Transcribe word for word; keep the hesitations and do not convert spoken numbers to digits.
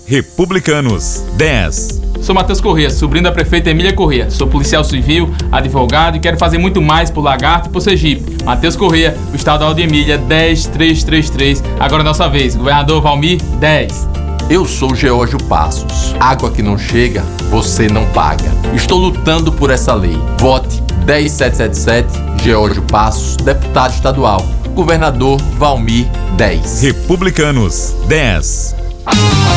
Republicanos, dez. Sou Matheus Corrêa, sobrinho da prefeita Emília Corrêa. Sou policial civil, advogado e quero fazer muito mais por Lagarto e por Sergipe. Matheus Corrêa, o estadual de Emília, dez três três três. Agora é nossa vez. Governador Valmir, dez. Eu sou Geórgio Passos. Água que não chega, você não paga. Estou lutando por essa lei. Vote dez sete sete sete, Geórgio Passos, deputado estadual. Governador Valmir, dez. Republicanos, dez.